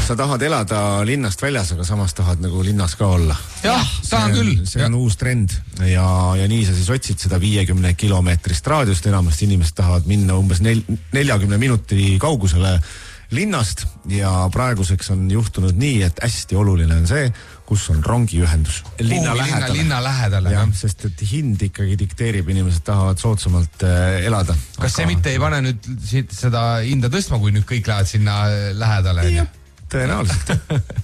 sa tahad elada linnast väljas, aga samas tahad nagu linnas ka olla. Jah, tahan küll. See on uus trend ja nii sa siis otsid seda 50 kilomeetrist raadiust, enamasti inimesed tahavad minna umbes 40 minuti kaugusele linnast ja praeguseks on juhtunud nii, et hästi oluline on see, kus on rongiühendus. Linna lähedale. Ja, sest et hind ikkagi dikteerib, inimesed tahavad soodsamalt elada. Kas see mitte ei pane nüüd seda hinda tõstma, kui nüüd kõik lähevad sinna lähedale? Tõenäoliselt.